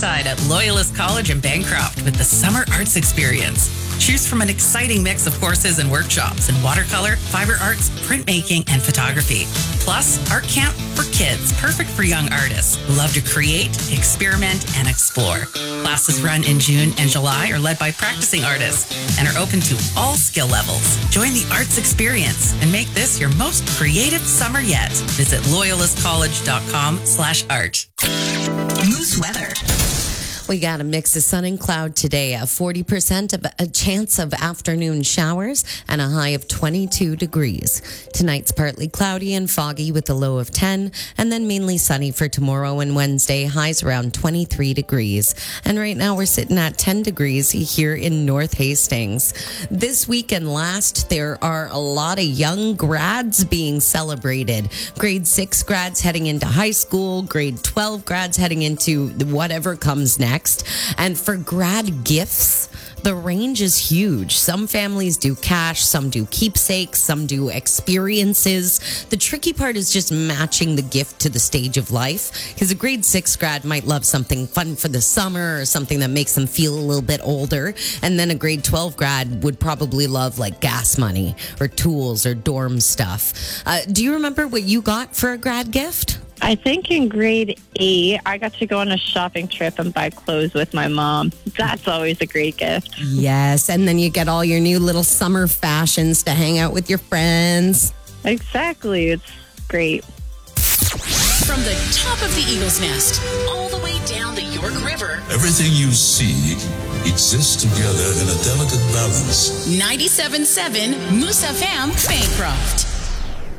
courtside at Loyalist College in Bancroft with the Summer Arts Experience. Choose from an exciting mix of courses and workshops in watercolor, fiber arts, printmaking, and photography. Plus, art camp for kids, perfect for young artists who love to create, experiment, and explore. Classes run in June and July are led by practicing artists and are open to all skill levels. Join the Arts Experience and make this your most creative summer yet. Visit loyalistcollege.com/art. Moose weather. We got a mix of sun and cloud today, a 40% of a chance of afternoon showers and a high of 22 degrees. Tonight's partly cloudy and foggy with a low of 10, and then mainly sunny for tomorrow and Wednesday, highs around 23 degrees. And right now we're sitting at 10 degrees here in North Hastings. This week and last, there are a lot of young grads being celebrated. Grade 6 grads heading into high school, grade 12 grads heading into whatever comes next. And for grad gifts, the range is huge. Some families do cash, some do keepsakes, some do experiences. The tricky part is just matching the gift to the stage of life, because a grade 6 grad might love something fun for the summer or something that makes them feel a little bit older. And then a grade 12 grad would probably love like gas money or tools or dorm stuff. Do you remember what you got for a grad gift? I think in grade 8, I got to go on a shopping trip and buy clothes with my mom. That's always a great gift. Yes, and then you get all your new little summer fashions to hang out with your friends. Exactly. It's great. From the top of the Eagle's Nest, all the way down the York River. Everything you see exists together in a delicate balance. 97.7 Moose FM, Bancroft.